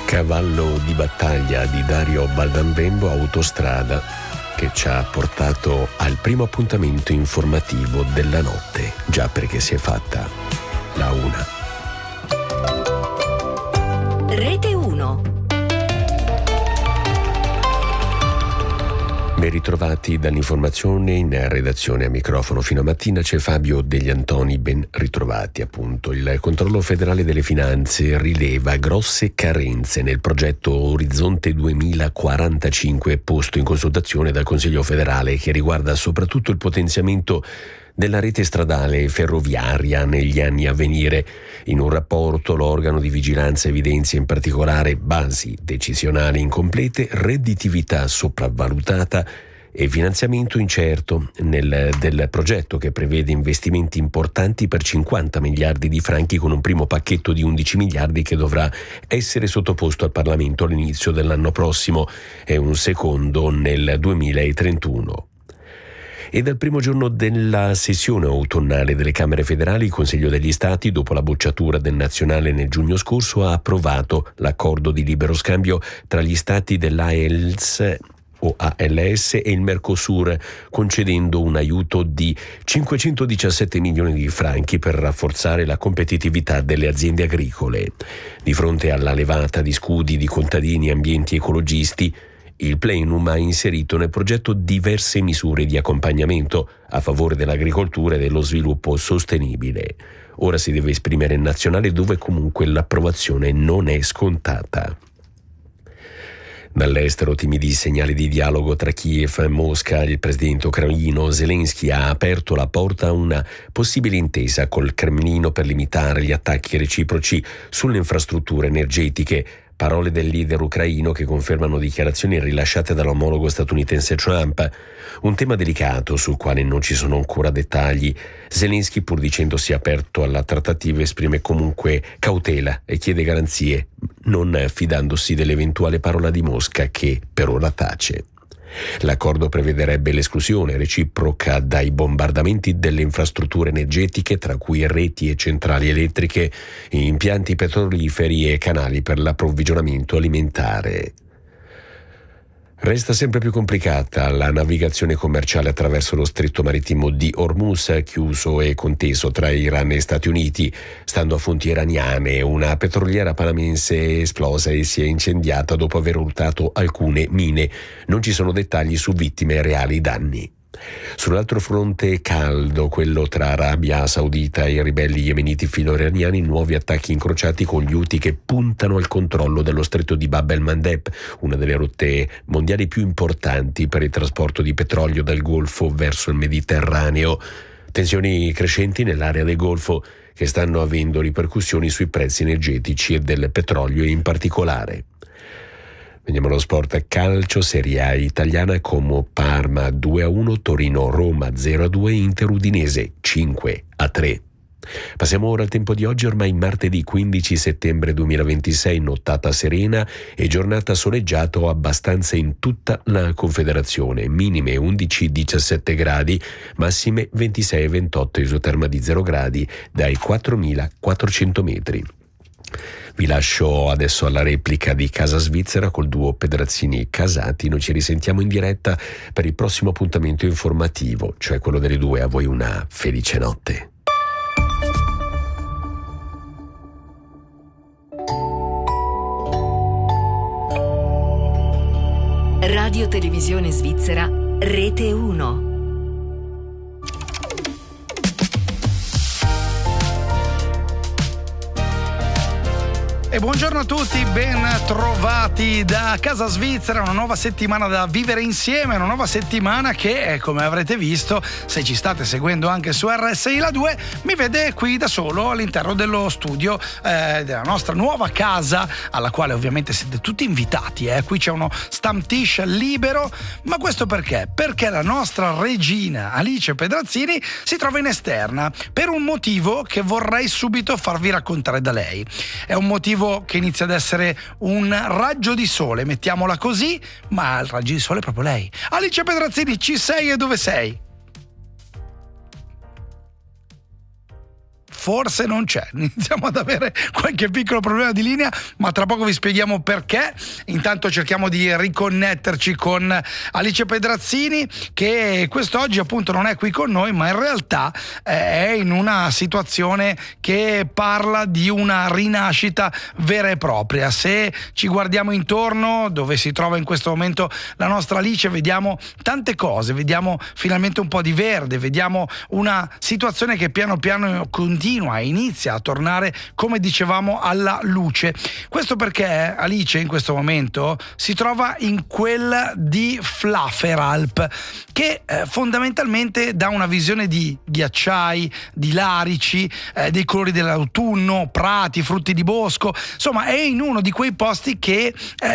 Cavallo di battaglia di Dario Baldambembo, Autostrada, che ci ha portato al primo appuntamento informativo della notte, già perché si è fatta la 1. Rete 1. Ben ritrovati dall'informazione. In redazione a microfono fino a mattina c'è Fabio Degli Antoni. Ben ritrovati appunto. Il Controllo Federale delle Finanze rileva grosse carenze nel progetto Orizzonte 2045 posto in consultazione dal Consiglio federale, che riguarda soprattutto il potenziamento della rete stradale e ferroviaria negli anni a venire. In un rapporto l'organo di vigilanza evidenzia in particolare basi decisionali incomplete, redditività sopravvalutata e finanziamento incerto del progetto, che prevede investimenti importanti per 50 miliardi di franchi con un primo pacchetto di 11 miliardi che dovrà essere sottoposto al Parlamento all'inizio dell'anno prossimo e un secondo nel 2031. E dal primo giorno della sessione autunnale delle Camere federali, il Consiglio degli Stati, dopo la bocciatura del nazionale nel giugno scorso, ha approvato l'accordo di libero scambio tra gli Stati dell'ALS e il Mercosur, concedendo un aiuto di 517 milioni di franchi per rafforzare la competitività delle aziende agricole. Di fronte alla levata di scudi di contadini, ambienti e ecologisti, il Plenum ha inserito nel progetto diverse misure di accompagnamento a favore dell'agricoltura e dello sviluppo sostenibile. Ora si deve esprimere in nazionale, dove comunque l'approvazione non è scontata. Dall'estero timidi segnali di dialogo tra Kiev e Mosca. Il presidente ucraino Zelensky ha aperto la porta a una possibile intesa col Cremlino per limitare gli attacchi reciproci sulle infrastrutture energetiche. Parole del leader ucraino che confermano dichiarazioni rilasciate dall'omologo statunitense Trump. Un tema delicato sul quale non ci sono ancora dettagli. Zelensky, pur dicendosi aperto alla trattativa, esprime comunque cautela e chiede garanzie, non fidandosi dell'eventuale parola di Mosca, che per ora tace. L'accordo prevederebbe l'esclusione reciproca dai bombardamenti delle infrastrutture energetiche, tra cui reti e centrali elettriche, impianti petroliferi e canali per l'approvvigionamento alimentare. Resta sempre più complicata la navigazione commerciale attraverso lo stretto marittimo di Hormuz, chiuso e conteso tra Iran e Stati Uniti. Stando a fonti iraniane, una petroliera panamense è esplosa e si è incendiata dopo aver urtato alcune mine. Non ci sono dettagli su vittime e reali danni. Sull'altro fronte caldo, quello tra Arabia Saudita e i ribelli yemeniti filo-iraniani, nuovi attacchi incrociati con gli Houthi che puntano al controllo dello stretto di Bab el-Mandeb, una delle rotte mondiali più importanti per il trasporto di petrolio dal Golfo verso il Mediterraneo. Tensioni crescenti nell'area del Golfo che stanno avendo ripercussioni sui prezzi energetici e del petrolio in particolare. Veniamo allo sport. Calcio, Serie A italiana, Como Parma 2-1, Torino Roma 0-2, Inter Udinese 5-3. Passiamo ora al tempo di oggi, ormai martedì 15 settembre 2026, nottata serena e giornata soleggiata o abbastanza in tutta la Confederazione, minime 11-17 gradi, massime 26-28, isoterma di 0 gradi dai 4.400 metri. Vi lascio adesso alla replica di Casa Svizzera col duo Pedrazzini-Casati. Noi ci risentiamo in diretta per il prossimo appuntamento informativo, cioè quello delle 2. A voi una felice notte. Radio Televisione Svizzera, Rete 1. E buongiorno a tutti, ben trovati da Casa Svizzera, una nuova settimana da vivere insieme, una nuova settimana che, come avrete visto, se ci state seguendo anche su RSI La 2, mi vede qui da solo all'interno dello studio della nostra nuova casa, alla quale ovviamente siete tutti invitati. Qui c'è uno stamptish libero, ma questo perché? Perché la nostra regina Alice Pedrazzini si trova in esterna per un motivo che vorrei subito farvi raccontare da lei. È un motivo che inizia ad essere un raggio di sole, mettiamola così, ma il raggio di sole è proprio lei. Alice Pedrazzini, ci sei e dove sei? forse non c'è. Iniziamo ad avere qualche piccolo problema di linea, ma tra poco vi spieghiamo perché. Intanto cerchiamo di riconnetterci con Alice Pedrazzini, che quest'oggi appunto non è qui con noi, ma in realtà è in una situazione che parla di una rinascita vera e propria. Se ci guardiamo intorno, dove si trova in questo momento la nostra Alice, vediamo tante cose, vediamo finalmente un po' di verde, vediamo una situazione che piano piano continua, inizia a tornare, come dicevamo, alla luce. Questo perché Alice in questo momento si trova in quel di Flaferalp, che fondamentalmente dà una visione di ghiacciai, di larici, dei colori dell'autunno, prati, frutti di bosco. Insomma, è in uno di quei posti che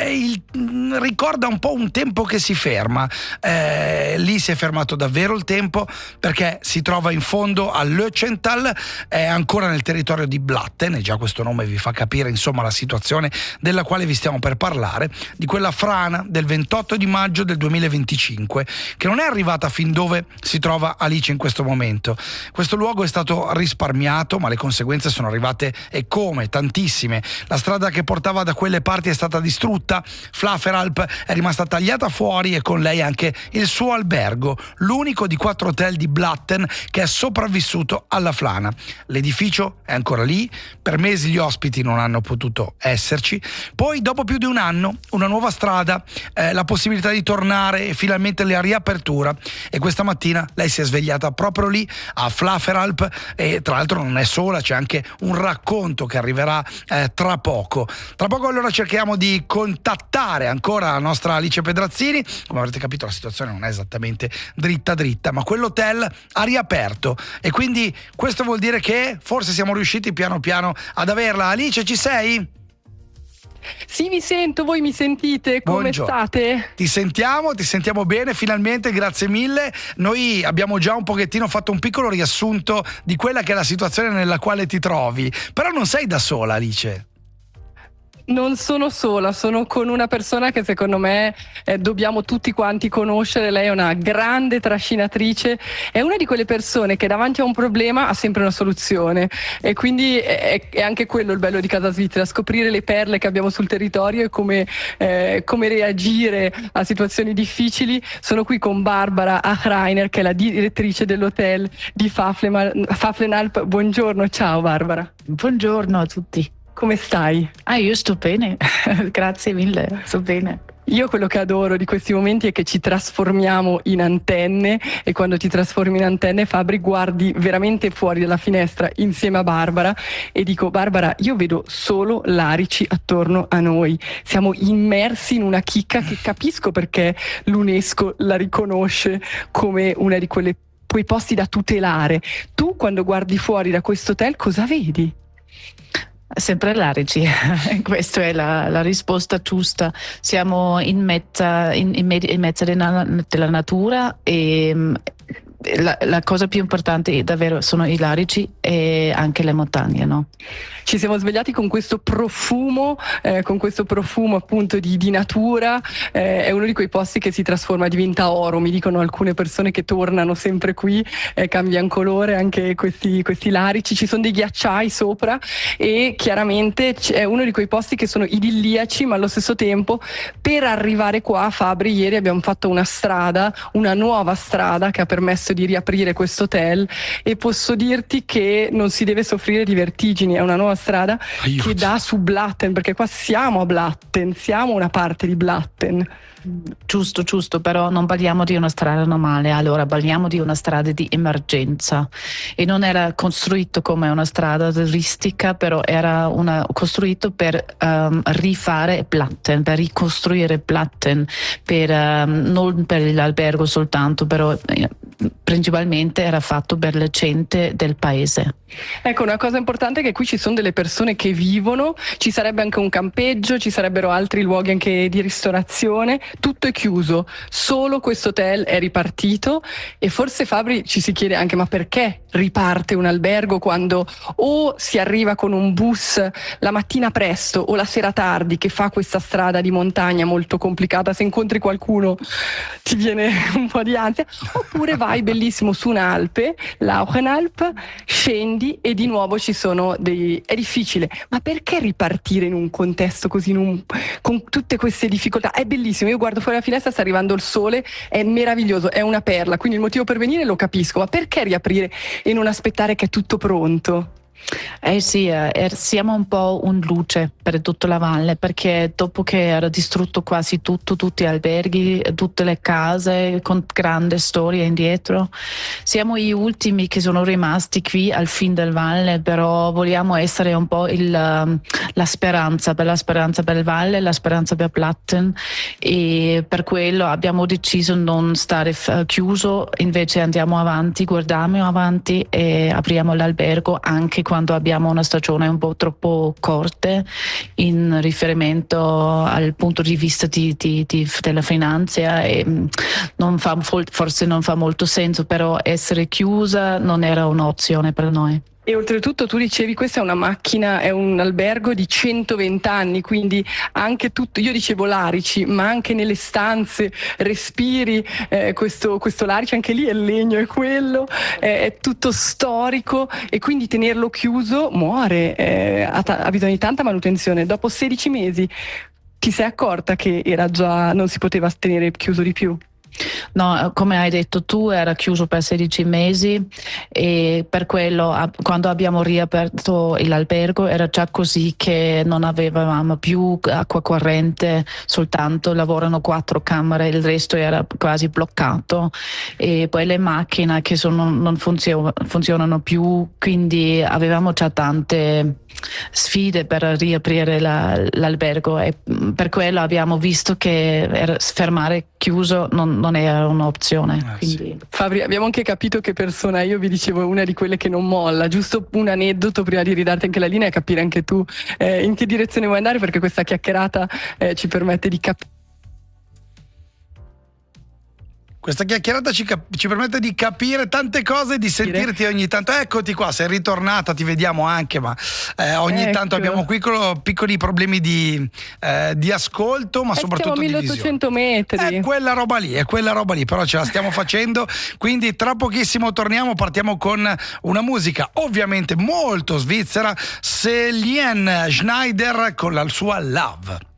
ricorda un po' un tempo che si ferma. Lì si è fermato davvero il tempo, perché si trova in fondo al Lötschental, è ancora nel territorio di Blatten, e già questo nome vi fa capire insomma la situazione della quale vi stiamo per parlare, di quella frana del 28 di maggio del 2025, che non è arrivata fin dove si trova Alice in questo momento. Questo luogo è stato risparmiato, ma le conseguenze sono arrivate, e come, tantissime. La strada che portava da quelle parti è stata distrutta, Flaferalp è rimasta tagliata fuori, e con lei anche il suo albergo, l'unico di 4 hotel di Blatten che è sopravvissuto alla frana. L'edificio è ancora lì, per mesi gli ospiti non hanno potuto esserci, poi dopo più di un anno una nuova strada, la possibilità di tornare e finalmente la riapertura, e questa mattina lei si è svegliata proprio lì a Flaferalp, e tra l'altro non è sola, c'è anche un racconto che arriverà tra poco. Allora cerchiamo di contattare ancora la nostra Alice Pedrazzini. Come avrete capito, la situazione non è esattamente dritta, ma quell'hotel ha riaperto, e quindi questo vuol dire che forse siamo riusciti piano piano ad averla. Alice, ci sei? Sì, vi sento, voi mi sentite? Come Buongiorno. state? Ti sentiamo bene, finalmente, grazie mille. Noi abbiamo già un pochettino fatto un piccolo riassunto di quella che è la situazione nella quale ti trovi, però non sei da sola, Alice. Non sono sola, sono con una persona che secondo me dobbiamo tutti quanti conoscere. Lei è una grande trascinatrice, è una di quelle persone che davanti a un problema ha sempre una soluzione, e quindi è anche quello il bello di Casa Svizzera, scoprire le perle che abbiamo sul territorio e come reagire a situazioni difficili. Sono qui con Barbara Achreiner, che è la direttrice dell'hotel di Faflenalp. Buongiorno, ciao Barbara. Buongiorno a tutti. Come stai? Io sto bene, grazie mille, sto bene. Io quello che adoro di questi momenti è che ci trasformiamo in antenne, e quando ti trasformi in antenne, Fabri, guardi veramente fuori dalla finestra insieme a Barbara e dico: Barbara, io vedo solo larici attorno a noi, siamo immersi in una chicca che capisco perché l'UNESCO la riconosce come una di quei posti da tutelare. Tu quando guardi fuori da questo hotel cosa vedi? Sempre larici, questa è la risposta giusta. Siamo in mezzo della natura, e la cosa più importante davvero sono i larici e anche le montagne, no? Ci siamo svegliati con questo profumo appunto di natura. È uno di quei posti che si trasforma, diventa oro. Mi dicono alcune persone che tornano sempre qui, cambiano colore anche questi larici. Ci sono dei ghiacciai sopra, e chiaramente è uno di quei posti che sono idilliaci, ma allo stesso tempo per arrivare qua, Fabri, ieri abbiamo fatto una nuova strada che ha permesso di riaprire questo hotel, e posso dirti che non si deve soffrire di vertigini. È una nuova strada che dà su Blatten, perché qua siamo a Blatten, siamo una parte di Blatten. Giusto, però non parliamo di una strada normale, allora parliamo di una strada di emergenza, e non era costruito come una strada turistica, però era costruito per rifare Blatten, per ricostruire Blatten, non per l'albergo soltanto, però principalmente era fatto per la gente del paese. Ecco, una cosa importante è che qui ci sono delle persone che vivono, ci sarebbe anche un campeggio, ci sarebbero altri luoghi anche di ristorazione. Tutto è chiuso, solo questo hotel è ripartito, e forse Fabri ci si chiede anche: ma perché riparte un albergo quando o si arriva con un bus la mattina presto o la sera tardi, che fa questa strada di montagna molto complicata, se incontri qualcuno ti viene un po' di ansia, oppure vai bellissimo bellissimo su un'Alpe, l'Auchenalp, scendi e di nuovo ci sono è difficile, ma perché ripartire in un contesto così, con tutte queste difficoltà? È bellissimo, io guardo fuori la finestra, sta arrivando il sole, è meraviglioso, è una perla, quindi il motivo per venire lo capisco, ma perché riaprire e non aspettare che è tutto pronto? Sì, siamo un po' un luce per tutta la valle, perché dopo che era distrutto quasi tutto, tutti gli alberghi, tutte le case con grande storia indietro, siamo gli ultimi che sono rimasti qui al fin del valle, però vogliamo essere un po' la speranza per il valle, la speranza per Platten, e per quello abbiamo deciso di non stare chiuso, invece andiamo avanti, guardiamo avanti e apriamo l'albergo anche quando abbiamo una stagione un po' troppo corta in riferimento al punto di vista della finanza, e forse non fa molto senso, però essere chiusa non era un'opzione per noi. E oltretutto tu dicevi, questa è una macchina, è un albergo di 120 anni, quindi anche tutto, io dicevo larici, ma anche nelle stanze respiri questo larice, anche lì è il legno, è quello, è tutto storico, e quindi tenerlo chiuso muore, ha bisogno di tanta manutenzione. Dopo 16 mesi ti sei accorta che non si poteva tenere chiuso di più? No, come hai detto tu, era chiuso per 16 mesi, e per quello quando abbiamo riaperto l'albergo era già così che non avevamo più acqua corrente, soltanto lavorano 4 camere, il resto era quasi bloccato, e poi le macchine che non funzionano più, quindi avevamo già tante sfide per riaprire l'albergo, e per quello abbiamo visto che fermare chiuso non era un'opzione. Sì. Fabri, abbiamo anche capito che persona, io vi dicevo, una di quelle che non molla, giusto un aneddoto prima di ridarti anche la linea e capire anche tu in che direzione vuoi andare, perché questa chiacchierata ci permette di capire. Questa chiacchierata ci permette di capire tante cose e di sentirti ogni tanto. Eccoti qua, sei ritornata, ti vediamo anche, ma ogni tanto abbiamo piccoli problemi di ascolto, ma soprattutto di visione. 1800 metri. È quella roba lì, però ce la stiamo facendo, quindi tra pochissimo partiamo con una musica ovviamente molto svizzera, Selene Schneider con la sua Love.